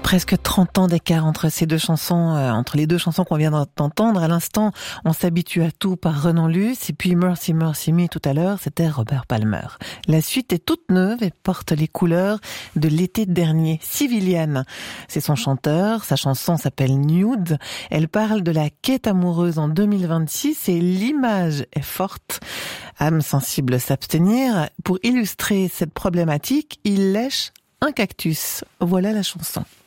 Presque 30 ans d'écart entre ces deux chansons, entre les deux chansons qu'on vient d'entendre. À l'instant, On s'habitue à tout par Renan Luce, et puis Mercy Mercy Me tout à l'heure, c'était Robert Palmer. La suite est toute neuve et porte les couleurs de l'été dernier. Civilian, c'est son chanteur, sa chanson s'appelle Nude. Elle parle de la quête amoureuse en 2026 et l'image est forte. Âme sensible s'abstenir. Pour illustrer cette problématique, il lèche un cactus. Voilà la chanson.